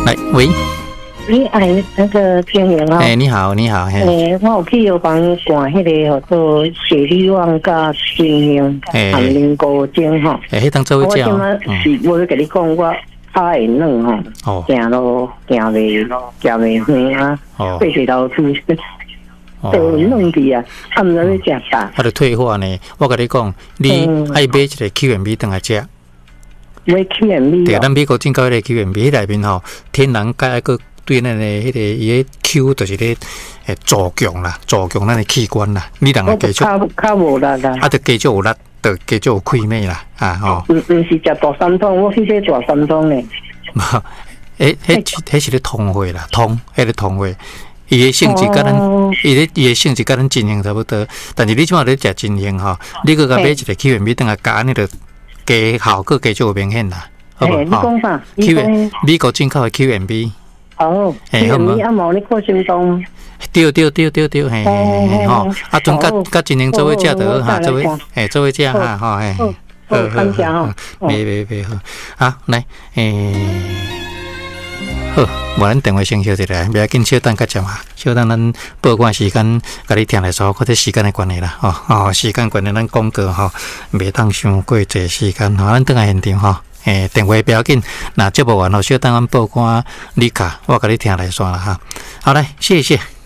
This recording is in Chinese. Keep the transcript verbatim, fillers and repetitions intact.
来，喂， 你哎，那个经营啊？ 哎，你好，你好，嘿， 诶，我有去药房挂迄个叫做血力旺加金香含灵高精吼。 哎，迄当做我位叫， 是我跟你讲，我脚会软吼，行路行袂行袂远啊，背水头出。就弄去啊，他们在食啥？ 他就退化呢。我跟你讲，你爱买一个 Q M B 等来食。 买 Q M B。对， 咱美国进口的 Q M B 内面吼，天然钙个对咱的迄个伊个 Q 就是咧诶助强啦，助强咱的器官啦。你当个继续， 较较无力啦。 啊，就继续有力，就继续有气味啦，啊吼。 唔唔是食大三通，我去食大三通咧。 诶，迄迄是咧通血啦，通，迄个通血。伊的性质甲咱，伊的伊的性质甲咱真型差不多，但是你即马咧食真型吼，你搁甲买一个 Q M B 等下加，你就加效果加就有明显啦，好不好？Q 美国进口的 Q M B。 哦，Q M B 啊，无你过心动。 对对对对对，嘿嘿嘿吼，啊，准甲甲真型做伙食着哈，做伙嘿做伙食哈，吼嘿， 好，好，感谢吼， 袂袂袂好，啊，来，诶。好，无咱电话先休一下，不要紧，稍等较接嘛，稍等咱报关时间，甲你听来说，或者时间的关系啦，吼、哦，时间关系咱广告吼，袂当伤过济时间，吼，咱等下现场吼，诶，电话不要紧，那接不完吼，稍等咱报关你卡，我甲你听来说啦哈，好来，谢谢。